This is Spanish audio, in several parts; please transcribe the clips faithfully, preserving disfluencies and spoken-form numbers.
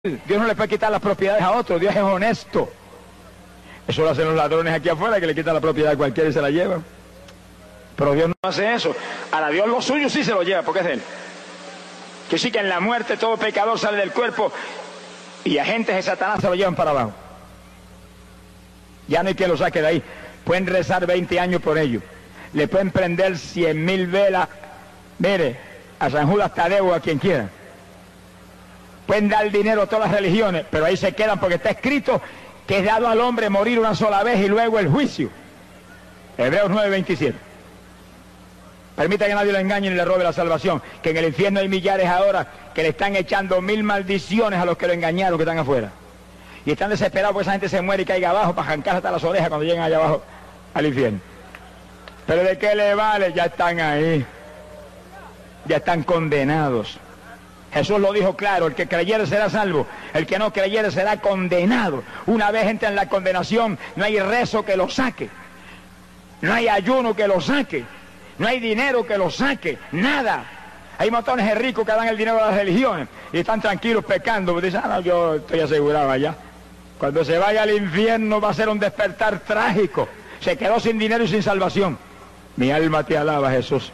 Dios no le puede quitar las propiedades a otros, Dios es honesto. Eso lo hacen los ladrones aquí afuera, que le quitan la propiedad a cualquiera y se la llevan. Pero Dios no hace eso. Ahora Dios lo suyo sí se lo lleva, porque es de Él. Que sí que en la muerte todo pecador sale del cuerpo y agentes de Satanás se lo llevan para abajo. Ya no hay quien lo saque de ahí. Pueden rezar veinte años por ello. Le pueden prender cien mil velas. Mire, a San Judas Tadeo, a quien quiera. Pueden dar dinero a todas las religiones, pero ahí se quedan porque está escrito que es dado al hombre morir una sola vez y luego el juicio. Hebreos nueve veintisiete. Permita que nadie lo engañe ni le robe la salvación, que en el infierno hay millares ahora que le están echando mil maldiciones a los que lo engañaron, que están afuera. Y están desesperados porque esa gente se muere y caiga abajo para arrancar hasta las orejas cuando lleguen allá abajo al infierno. Pero ¿de qué le vale? Ya están ahí. Ya están condenados. Jesús lo dijo claro, el que creyere será salvo, el que no creyere será condenado. Una vez entra en la condenación, no hay rezo que lo saque, no hay ayuno que lo saque, no hay dinero que lo saque, nada. Hay montones de ricos que dan el dinero a las religiones y están tranquilos pecando, dicen, ah, no, yo estoy asegurado allá. Cuando se vaya al infierno va a ser un despertar trágico, se quedó sin dinero y sin salvación. Mi alma te alaba, Jesús.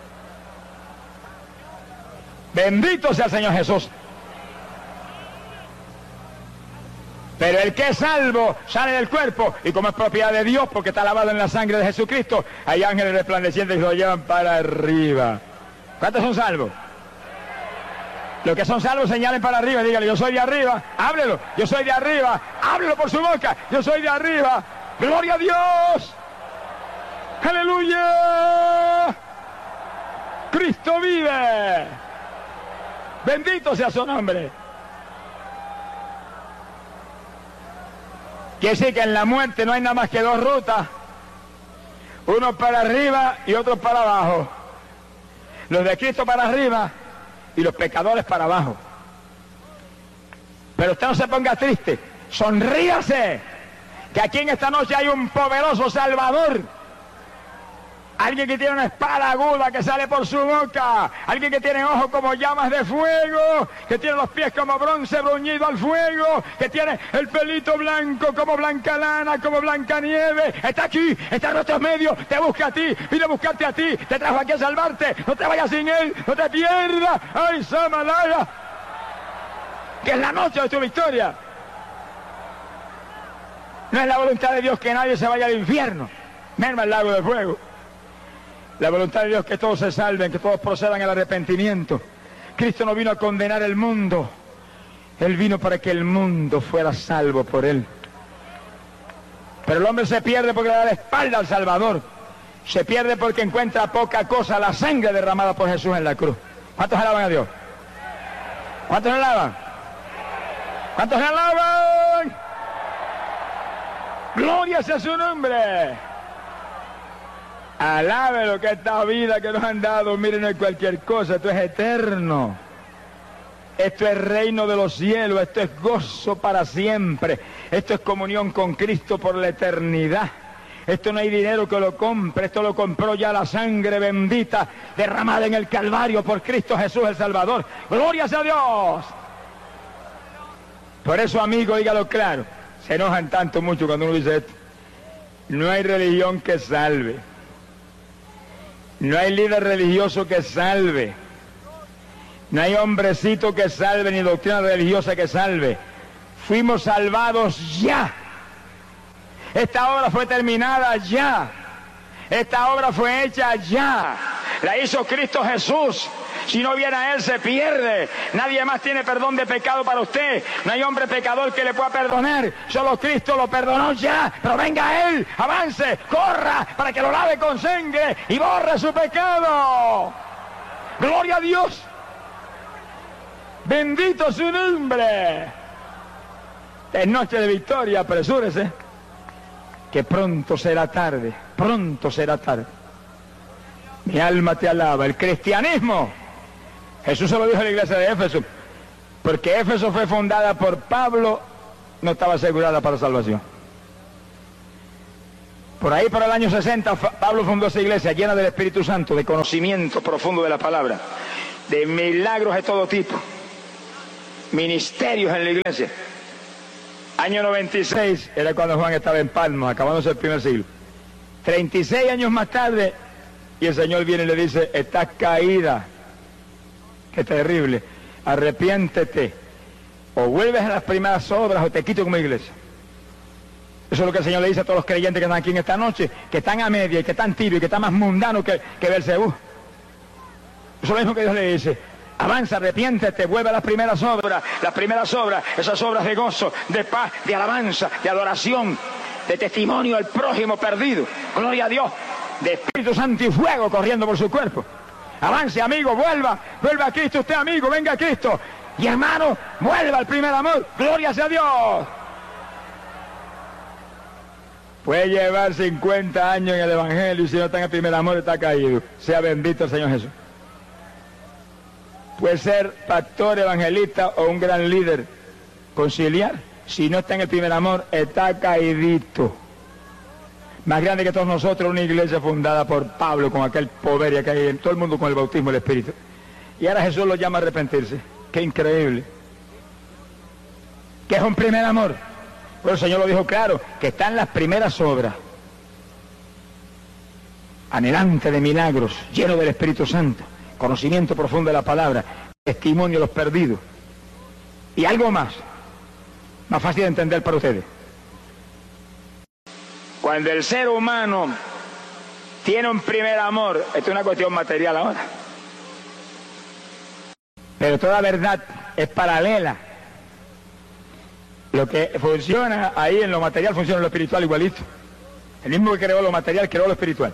Bendito sea el Señor Jesús. Pero el que es salvo sale del cuerpo y como es propiedad de Dios porque está lavado en la sangre de Jesucristo, hay ángeles resplandecientes que lo llevan para arriba. ¿Cuántos son salvos? Los que son salvos señalen para arriba, díganle, yo soy de arriba, háblelo, yo soy de arriba, háblelo por su boca, yo soy de arriba, gloria a Dios, aleluya, Cristo vive. Bendito sea su nombre. Quiere decir que en la muerte no hay nada más que dos rutas. Uno para arriba y otro para abajo. Los de Cristo para arriba y los pecadores para abajo. Pero usted no se ponga triste. Sonríase. Que aquí en esta noche hay un poderoso Salvador. Alguien que tiene una espada aguda que sale por su boca. Alguien que tiene ojos como llamas de fuego. Que tiene los pies como bronce bruñido al fuego. Que tiene el pelito blanco como blanca lana, como blanca nieve. Está aquí, está en nuestros medios. Te busca a ti, vino a buscarte a ti. Te trajo aquí a salvarte. No te vayas sin Él, no te pierdas. ¡Ay, Samalaya! Que es la noche de tu victoria. No es la voluntad de Dios que nadie se vaya al infierno. Merma el lago de fuego. La voluntad de Dios es que todos se salven, que todos procedan al arrepentimiento. Cristo no vino a condenar el mundo. Él vino para que el mundo fuera salvo por Él. Pero el hombre se pierde porque le da la espalda al Salvador. Se pierde porque encuentra poca cosa, la sangre derramada por Jesús en la cruz. ¿Cuántos alaban a Dios? ¿Cuántos alaban? ¿Cuántos alaban? Gloria sea su nombre. Alabe lo que esta vida que nos han dado, miren, no es cualquier cosa, esto es eterno. Esto es reino de los cielos, esto es gozo para siempre. Esto es comunión con Cristo por la eternidad. Esto no hay dinero que lo compre, esto lo compró ya la sangre bendita derramada en el Calvario por Cristo Jesús el Salvador. ¡Gloria sea a Dios! Por eso, amigo, dígalo claro, se enojan tanto mucho cuando uno dice esto. No hay religión que salve. No hay líder religioso que salve. No hay hombrecito que salve, ni doctrina religiosa que salve. Fuimos salvados ya. Esta obra fue terminada ya. Esta obra fue hecha ya. La hizo Cristo Jesús. Si no viene a Él se pierde. Nadie más tiene perdón de pecado para usted. No hay hombre pecador que le pueda perdonar. Solo Cristo lo perdonó ya. Pero venga a Él, avance, corra para que lo lave con sangre y borre su pecado. Gloria a Dios. Bendito su nombre. Es noche de victoria, apresúrese. Que pronto será tarde. Pronto será tarde. Mi alma te alaba. El cristianismo, Jesús se lo dijo a la iglesia de Éfeso, porque Éfeso fue fundada por Pablo, no estaba asegurada para salvación. Por ahí, por el año sesenta, Pablo fundó esa iglesia llena del Espíritu Santo, de conocimiento profundo de la palabra, de milagros de todo tipo. ministerios en la iglesia. Año noventa y seis era cuando Juan estaba en Palma, acabándose el primer siglo. treinta y seis años más tarde, y el Señor viene y le dice, estás caída. Qué terrible. Arrepiéntete. O vuelves a las primeras obras o te quito como iglesia. Eso es lo que el Señor le dice a todos los creyentes que están aquí en esta noche, que están a media y que están tibios y que están más mundanos que, que Belcebú. Eso es lo mismo que Dios le dice. Avanza, arrepiéntete, vuelve a las primeras obras, las primeras obras, esas obras de gozo, de paz, de alabanza, de adoración, de testimonio al prójimo perdido. Gloria a Dios, de Espíritu Santo y fuego corriendo por su cuerpo. Avance, amigo, vuelva, vuelva a Cristo, usted amigo, venga a Cristo. Y hermano, vuelva al primer amor, gloria sea a Dios. Puede llevar cincuenta años en el Evangelio y si no está en el primer amor está caído. Sea bendito el Señor Jesús. Puede ser pastor, evangelista o un gran líder conciliar. Si no está en el primer amor, está caidito. Más grande que todos nosotros, una iglesia fundada por Pablo, con aquel poder que hay en todo el mundo con el bautismo del Espíritu. Y ahora Jesús lo llama a arrepentirse. ¡Qué increíble! ¿Qué es un primer amor? Bueno, el Señor lo dijo claro, que están las primeras obras. Anhelante de milagros, lleno del Espíritu Santo. Conocimiento profundo de la palabra, testimonio de los perdidos. Y algo más, más fácil de entender para ustedes. Cuando el ser humano tiene un primer amor, esto es una cuestión material ahora, pero toda verdad es paralela. Lo que funciona ahí en lo material funciona en lo espiritual igualito. El mismo que creó lo material creó lo espiritual.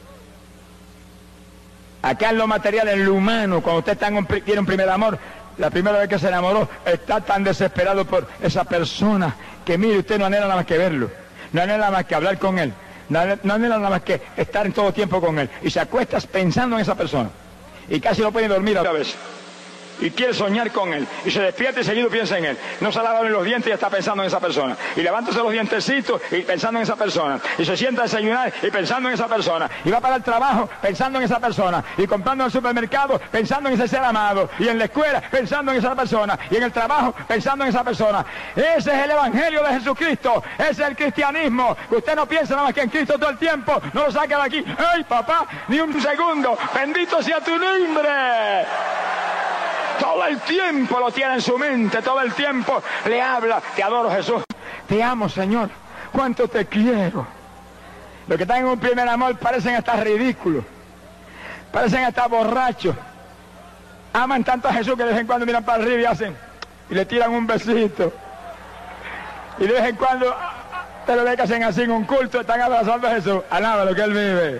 Acá en lo material, en lo humano, cuando usted está en un, tiene un primer amor, la primera vez que se enamoró, está tan desesperado por esa persona que mire, usted no anhela nada más que verlo, no anhela nada más que hablar con él, no anhela, no anhela nada más que estar en todo tiempo con él, y se acuesta pensando en esa persona, y casi no puede dormir a veces. Y quiere soñar con él, y se despierta y seguido piensa en él. No se ha lavado los dientes y está pensando en esa persona. Y levántase los dientecitos y pensando en esa persona. Y se sienta a desayunar y pensando en esa persona. Y va para el trabajo pensando en esa persona. Y comprando en el supermercado pensando en ese ser amado. Y en la escuela pensando en esa persona. Y en el trabajo pensando en esa persona. Ese es el Evangelio de Jesucristo. Ese es el cristianismo. Usted no piensa nada más que en Cristo todo el tiempo. No lo saca de aquí. ¡Ay, papá! Ni un segundo. ¡Bendito sea tu nombre! Todo el tiempo lo tiene en su mente, todo el tiempo le habla. Te adoro, Jesús. Te amo, Señor. Cuánto te quiero. Los que están en un primer amor parecen hasta ridículos. Parecen hasta borrachos. Aman tanto a Jesús que de vez en cuando miran para arriba y hacen, y le tiran un besito. Y de vez en cuando, te lo ves que hacen así en un culto, están abrazando a Jesús. Alaba lo que Él vive.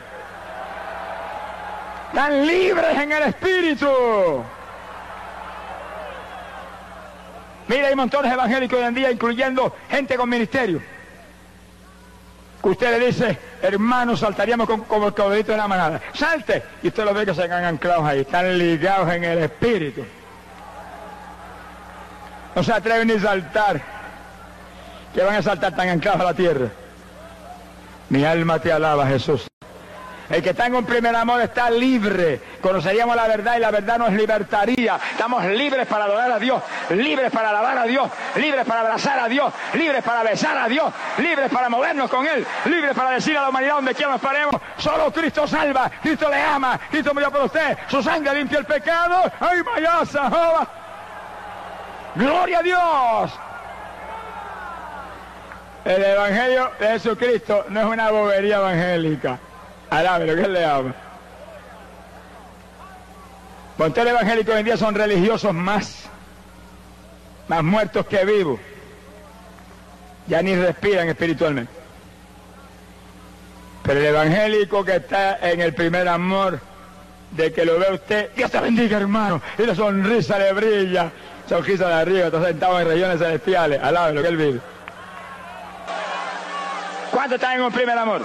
Están libres en el Espíritu. Mira, hay montones evangélicos hoy en día, incluyendo gente con ministerio. Que usted le dice, hermanos, saltaríamos con, como el caballito de la manada. ¡Salte! Y usted lo ve que se quedan anclados ahí, están ligados en el espíritu. No se atreven ni a saltar. ¿Qué van a saltar tan anclados a la tierra? Mi alma te alaba, Jesús. El que está en un primer amor está libre. Conoceríamos la verdad y la verdad nos libertaría. Estamos libres para adorar a Dios, libres para alabar a Dios, libres para abrazar a Dios, libres para besar a Dios, libres para movernos con Él, libres para decir a la humanidad donde quiera nos paremos, solo Cristo salva, Cristo le ama, Cristo murió por usted, su sangre limpia el pecado. ¡Ay, mayasa, joba! ¡Gloria a Dios! El Evangelio de Jesucristo no es una bobería evangélica. Alabe lo que Él le ama. Montones evangélicos hoy en día son religiosos más, más muertos que vivos. Ya ni respiran espiritualmente. Pero el evangélico que está en el primer amor, de que lo ve usted, Dios te bendiga, hermano, y la sonrisa le brilla, sonrisa de arriba, está sentado en regiones celestiales. Alabe lo que Él vive. ¿Cuántos están en un primer amor?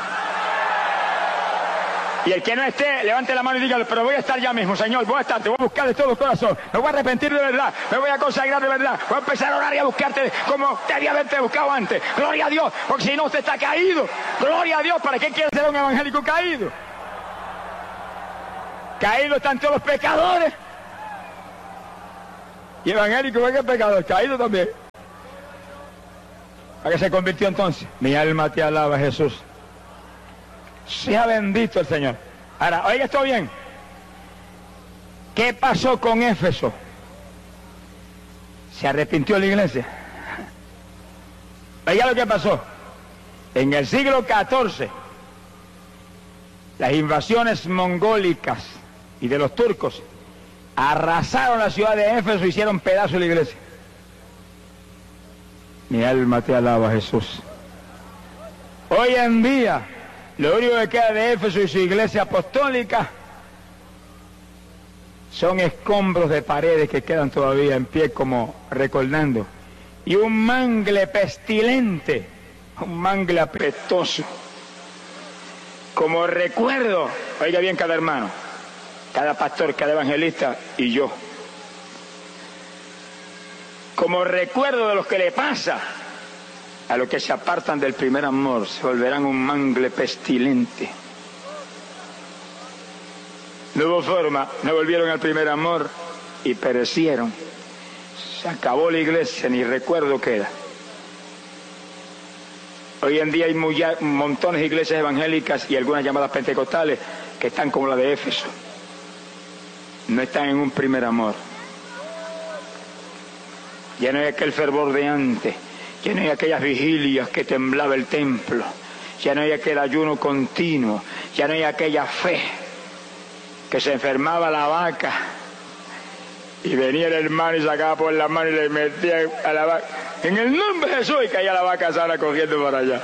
Y el que no esté, levante la mano y dígale, pero voy a estar ya mismo, Señor, voy a estar, te voy a buscar de todo corazón, me voy a arrepentir de verdad, me voy a consagrar de verdad, voy a empezar a orar y a buscarte como debía haberte buscado antes. Gloria a Dios, porque si no usted está caído. Gloria a Dios, ¿para qué quiere ser un evangélico caído? Caídos están todos los pecadores. Y evangélico, ¿qué pecador? Caído también. ¿A qué se convirtió entonces? Mi alma te alaba, Jesús. Sea bendito el Señor. Ahora, oiga esto bien. ¿Qué pasó con Éfeso? ¿Se arrepintió la iglesia? Oiga lo que pasó. En el siglo catorce, las invasiones mongólicas y de los turcos arrasaron la ciudad de Éfeso y hicieron pedazo de la iglesia. Mi alma te alaba, Jesús. Hoy en día, lo único que queda de Éfeso y su iglesia apostólica son escombros de paredes que quedan todavía en pie como recordando. Y un mangle pestilente, un mangle apestoso. Como recuerdo, oiga bien cada hermano, cada pastor, cada evangelista y yo. Como recuerdo de lo que le pasa a los que se apartan del primer amor, se volverán un mangle pestilente. No hubo forma, no volvieron al primer amor y perecieron. Se acabó la iglesia, ni recuerdo queda. Hoy en día hay muy, montones de iglesias evangélicas y algunas llamadas pentecostales que están como la de Éfeso. No están en un primer amor. Ya no hay aquel fervor de antes, ya no hay aquellas vigilias que temblaba el templo, ya no hay aquel ayuno continuo, ya no hay aquella fe que se enfermaba la vaca y venía el hermano y sacaba por la mano y le metía a la vaca en el nombre de Jesús y caía la vaca sana cogiendo para allá.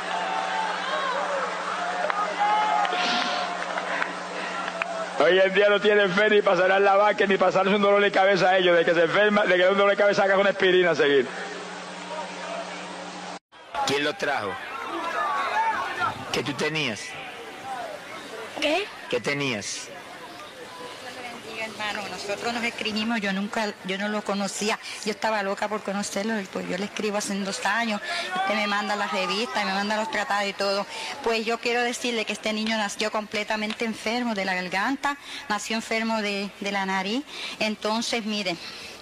Hoy en día no tienen fe ni para sanar la vaca ni para sanarse un dolor de cabeza a ellos, de que se enferma, de que un dolor de cabeza haga una aspirina a seguir. ¿Quién lo trajo? ¿Qué tú tenías? ¿Qué? ¿Qué tenías? Hermano, nosotros nos escribimos, yo nunca, yo no lo conocía, yo estaba loca por conocerlo, y pues yo le escribo hace dos años, usted me manda las revistas, me manda los tratados y todo. Pues yo quiero decirle que este niño nació completamente enfermo de la garganta, nació enfermo de, de la nariz, entonces mire,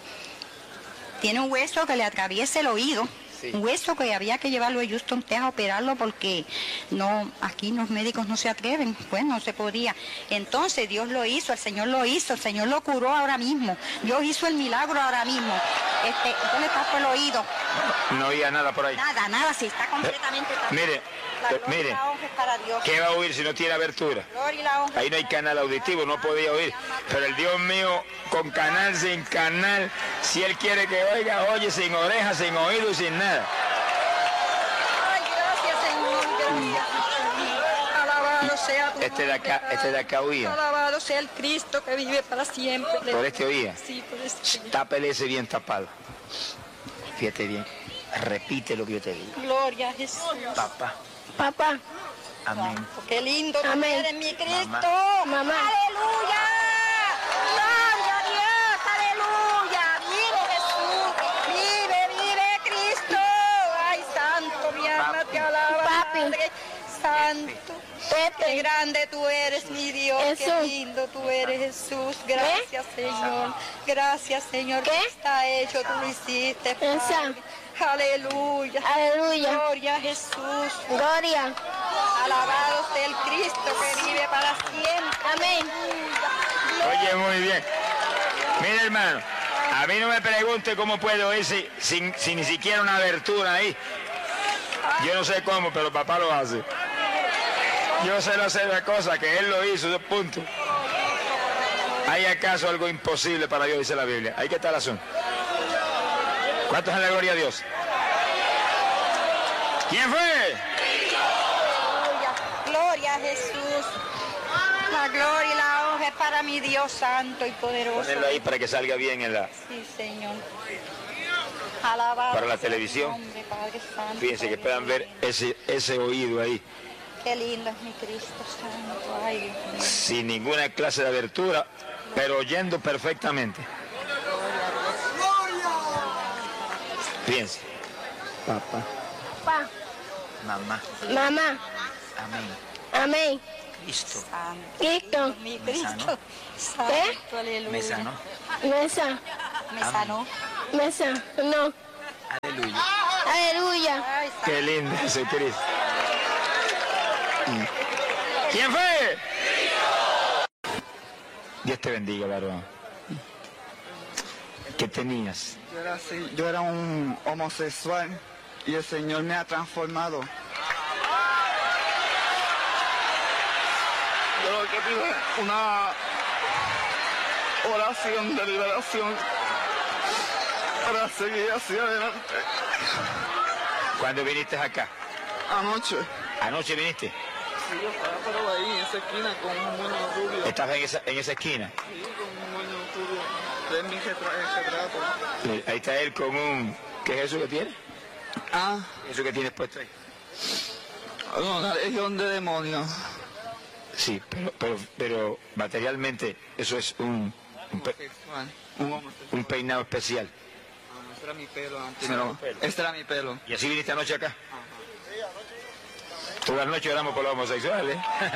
tiene un hueso que le atraviesa el oído. Sí. Un hueso que había que llevarlo a Houston, Texas, a operarlo porque no, aquí los médicos no se atreven, pues no se podía. Entonces Dios lo hizo, el Señor lo hizo, el Señor lo curó ahora mismo. Dios hizo el milagro ahora mismo. Este, ¿dónde está por el oído? No oía nada por ahí. Nada, nada, sí, está completamente... Eh, mire, eh, mire, ¿qué va a oír si no tiene abertura? Ahí no hay canal auditivo, no podía oír. Pero el Dios mío, con canal, sin canal, si Él quiere que oiga, oye, sin orejas, sin oído y sin nada. Ay, gracias, Señor, gracias. Alabado sea tu Este de acá, este de acá oía. Alabado sea el Cristo que vive para siempre. ¿Por este oía? Sí, por este. Tápele ese bien tapado. Fíjate bien. Repite lo que yo te digo. Gloria a Jesús. Papá. Papá. Amén. Qué lindo tú eres, mi Cristo. Mamá. Mamá. Aleluya. Gloria a Dios. Aleluya. Vive Jesús. Vive, vive Cristo. Ay, santo, mi alma te alaba. Papi. Padre santo. Pepe. Qué grande tú eres, mi Dios. Jesús. Qué lindo tú eres, Jesús. Gracias, Señor. Gracias, Señor. ¿Qué está hecho? Tú lo hiciste, Padre. Esa. Aleluya. Aleluya. Gloria a Jesús. Gloria. Alabado sea el Cristo que vive para siempre. Amén. Oye, muy bien. Mira, hermano, a mí no me pregunte cómo puedo oír si, sin, sin ni siquiera una abertura ahí. Yo no sé cómo, pero papá lo hace. Yo sé hacer la cosa que Él lo hizo, punto. ¿Hay acaso algo imposible para Dios? Dice la Biblia. Ahí que está el asunto. ¿Cuántos en la gloria a Dios? ¿Quién fue? Aleluya. Gloria a Jesús. La gloria y la honra es para mi Dios santo y poderoso. Ponelo ahí para que salga bien en la... Sí, Señor. Alabado para la sea televisión. tu nombre, Padre Santo. Fíjense que puedan ver ese, ese oído ahí. Qué lindo es mi Cristo santo. Ay, Dios mío. Sin ninguna clase de abertura, pero oyendo perfectamente. Fíjense. Papá. Papá. Mamá. Mamá. Amén. Amén. Cristo. Santo. Cristo. Mi Me sanó. Cristo. Santo, aleluya. Me sanó. Mesa. Me sanó. Me sanó. No. Aleluya. Aleluya. Qué lindo Jesucristo. ¿Quién fue? Dios te bendiga, varón. ¿Qué tenías? Yo era así, yo era un homosexual y el Señor me ha transformado. Yo lo que pido es una oración de liberación para seguir hacia adelante. ¿Cuándo viniste acá? Anoche, ¿Anoche viniste? sí, yo estaba pero ahí en esa esquina con un moño rubio. ¿Estabas en esa, en esa esquina? Sí, con un moño rubio. De mi retra- retrato. Sí, ahí está él con un... ¿Qué es eso que tiene? Ah, ¿Eso que tienes puesto ahí? una legión de demonios. Sí, pero, pero, pero materialmente eso es un, un, pe- Homosexual. Un homosexual. un peinado especial. Ah, ese era mi pelo antes. Ese era tu pelo. Este era mi pelo. ¿Y así viniste anoche acá? Toda la noche oramos por los homosexuales.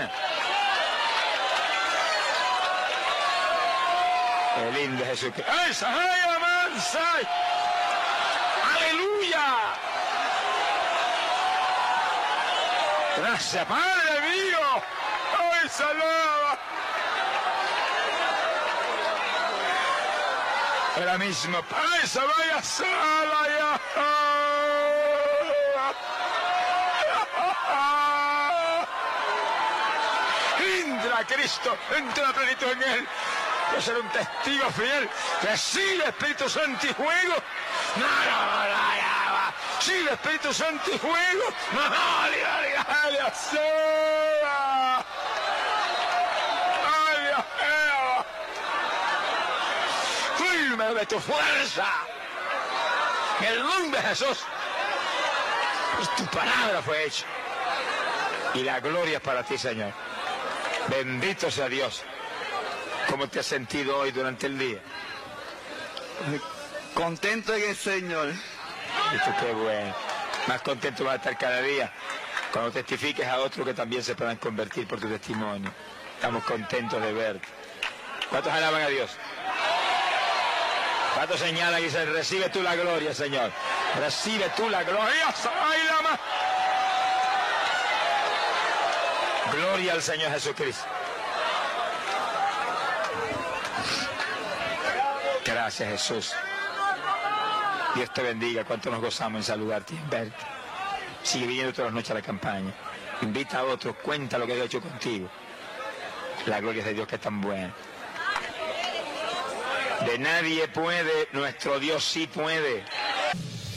Qué lindo Jesucristo. ¡Ay, Sahaya, Mansai! ¡Aleluya! Gracias, Padre mío. ¡Ay, salaba! Ahora mismo, ¡ay, se vaya sala ya! Entra Cristo, entra plenitud en él. Yo seré un testigo fiel. Recibe Espíritu Santo y fuego. No, no, no, no, no. Sí, Espíritu Santo y fuego. No, no, no, no, firme de tu fuerza. En el nombre de Jesús. Pues tu palabra fue hecha. Y la gloria es para ti, Señor. Bendito sea Dios. ¿Cómo te has sentido hoy durante el día? Contento en el Señor. Esto qué bueno. Más contento vas a estar cada día cuando testifiques a otros que también se puedan convertir por tu testimonio. Estamos contentos de verte. ¿Cuántos alaban a Dios? ¿Cuántos señalan y dicen, recibe tú la gloria, Señor? Recibe tú la gloria. ¡Ay, la ma- Gloria al Señor Jesucristo. Gracias, Jesús. Dios te bendiga. Cuánto nos gozamos en saludarte y en verte. Sigue viniendo todas las noches a la campaña. Invita a otros, cuenta lo que Dios ha hecho contigo. La gloria es de Dios que es tan buena. De nadie puede, nuestro Dios sí puede.